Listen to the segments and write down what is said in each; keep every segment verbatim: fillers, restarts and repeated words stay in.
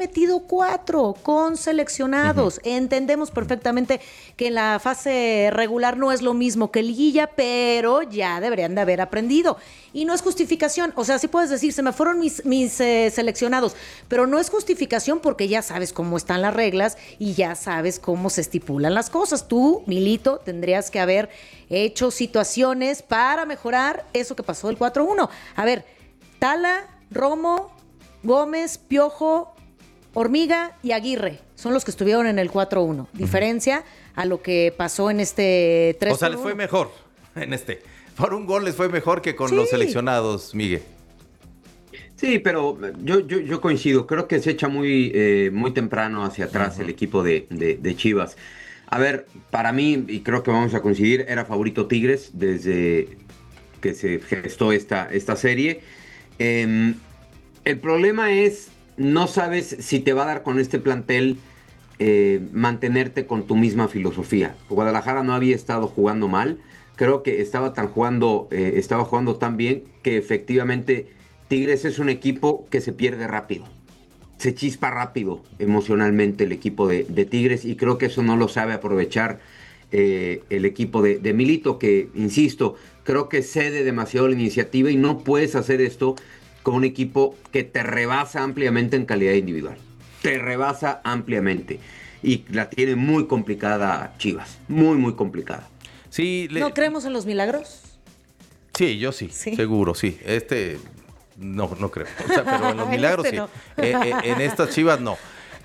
metido cuatro con seleccionados. Uh-huh. Entendemos perfectamente que en la fase regular no es lo mismo que liguilla, pero ya deberían de haber aprendido. Y no es justificación, o sea, sí puedes decir, se me fueron mis, mis eh, seleccionados, pero no es justificación porque ya sabes cómo están las reglas y ya sabes cómo se estipulan las cosas. Tú, Milito, tendrías que haber hecho situaciones para mejorar eso que pasó del cuatro uno. A ver, Tala, Romo, Gómez, Piojo, Hormiga y Aguirre son los que estuvieron en el cuatro uno. Diferencia uh-huh. a lo que pasó en este tres uno. O sea, les fue mejor en este. Por un gol les fue mejor que con sí. los seleccionados, Miguel. Sí, pero yo, yo, yo coincido. Creo que se echa muy, eh, muy temprano hacia atrás uh-huh. el equipo de, de, de Chivas. A ver, para mí, y creo que vamos a coincidir, era favorito Tigres desde que se gestó esta, esta serie. Eh, el problema es, no sabes si te va a dar con este plantel eh, mantenerte con tu misma filosofía. Guadalajara no había estado jugando mal, creo que estaba, tan jugando, eh, estaba jugando tan bien que efectivamente Tigres es un equipo que se pierde rápido. Se chispa rápido emocionalmente el equipo de, de Tigres y creo que eso no lo sabe aprovechar eh, el equipo de, de Milito, que, insisto, creo que cede demasiado la iniciativa y no puedes hacer esto con un equipo que te rebasa ampliamente en calidad individual. Te rebasa ampliamente. Y la tiene muy complicada Chivas. Muy, muy complicada. Sí, le... ¿No creemos en los milagros? Sí, yo sí, sí. seguro, sí. Este, no, no creo. O sea, pero en los milagros este sí. No. Eh, eh, en estas Chivas no.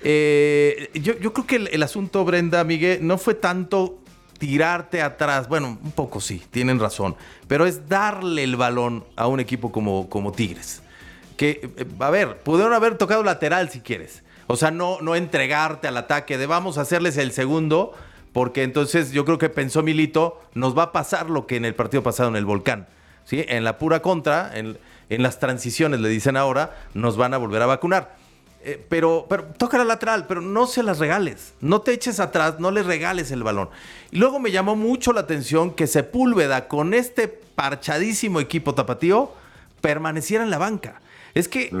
Eh, yo, yo creo que el, el asunto, Brenda, Miguel, no fue tanto tirarte atrás. Bueno, un poco sí, tienen razón. Pero es darle el balón a un equipo como, como Tigres. Que, a ver, pudieron haber tocado lateral si quieres. O sea, no, no entregarte al ataque de vamos a hacerles el segundo, porque entonces yo creo que pensó Milito, nos va a pasar lo que en el partido pasado en el Volcán. ¿Sí? En la pura contra, en, en las transiciones, le dicen ahora, nos van a volver a vacunar. Eh, pero, pero toca la lateral, pero no se las regales. No te eches atrás, no les regales el balón. Y luego me llamó mucho la atención que Sepúlveda, con este parchadísimo equipo tapatío, permaneciera en la banca. Es que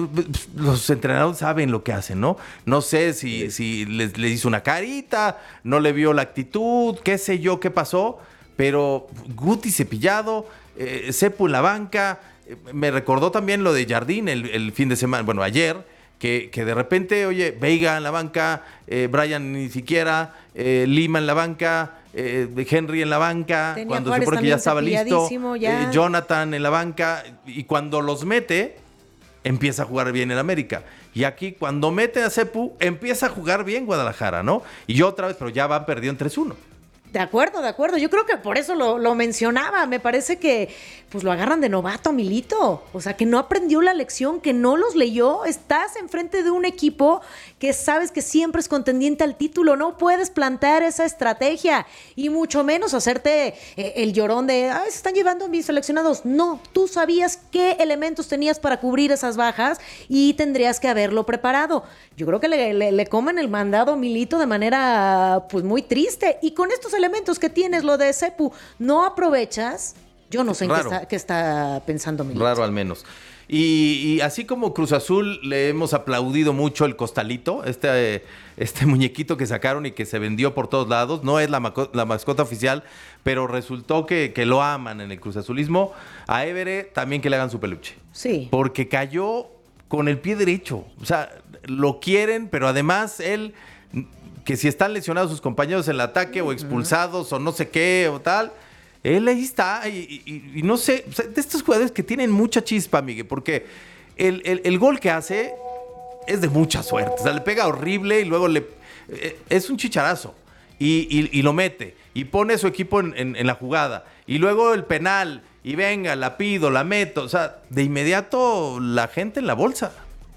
los entrenadores saben lo que hacen, ¿no? No sé si, si les, les hizo una carita, no le vio la actitud, qué sé yo qué pasó, pero Guti cepillado, eh, Sepu en la banca, eh, me recordó también lo de Jardín el, el fin de semana, bueno, ayer, que, que de repente, oye, Veiga en la banca, eh, Brian ni siquiera, eh, Lima en la banca, eh, Henry en la banca, Tenía cuando se supone que ya estaba listo, ya. Eh, Jonathan en la banca, y cuando los mete, empieza a jugar bien el América. Y aquí, cuando mete a Sepu, empieza a jugar bien Guadalajara, ¿no? Y otra vez, pero ya van perdiendo tres uno. De acuerdo, de acuerdo. Yo creo que por eso lo, lo mencionaba. Me parece que pues lo agarran de novato a Milito. O sea, que no aprendió la lección, que no los leyó. Estás enfrente de un equipo que sabes que siempre es contendiente al título. No puedes plantear esa estrategia. Y mucho menos hacerte eh, el llorón de, ay, se están llevando mis seleccionados. No, tú sabías qué elementos tenías para cubrir esas bajas y tendrías que haberlo preparado. Yo creo que le, le, le comen el mandado a Milito de manera pues muy triste. Y con estos elementos que tienes, lo de Sepu, no aprovechas, yo no sé en qué está, qué está pensando Milito. Raro al menos. Y, y así como Cruz Azul le hemos aplaudido mucho el costalito, este, este muñequito que sacaron y que se vendió por todos lados, no es la, maco, la mascota oficial, pero resultó que, que lo aman en el Cruz Azulismo. A Évere también que le hagan su peluche. Sí. Porque cayó con el pie derecho. O sea, lo quieren, pero además él, que si están lesionados sus compañeros en el ataque uh-huh. o expulsados o no sé qué o tal, él ahí está y, y, y no sé, o sea, de estos jugadores que tienen mucha chispa, Miguel, porque el, el, el gol que hace es de mucha suerte, o sea, le pega horrible y luego le eh, es un chicharazo y, y, y lo mete y pone a su equipo en, en, en la jugada y luego el penal y venga, la pido, la meto, o sea, de inmediato la gente en la bolsa.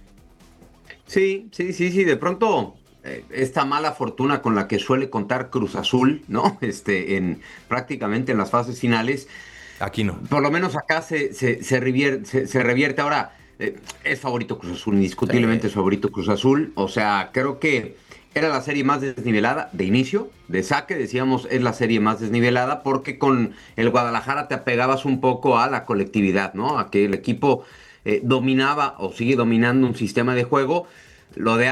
Sí, sí, sí, sí, de pronto eh, esta mala fortuna con la que suele contar Cruz Azul, ¿no? Este, en prácticamente en las fases finales. Aquí no. Por lo menos acá se, se, se, revierte, se, se revierte. Ahora, eh, es favorito Cruz Azul, indiscutiblemente sí. Es favorito Cruz Azul. O sea, creo que era la serie más desnivelada de inicio, de saque, decíamos, es la serie más desnivelada porque con el Guadalajara te apegabas un poco a la colectividad, ¿no? A que el equipo eh, dominaba o sigue dominando un sistema de juego. Lo de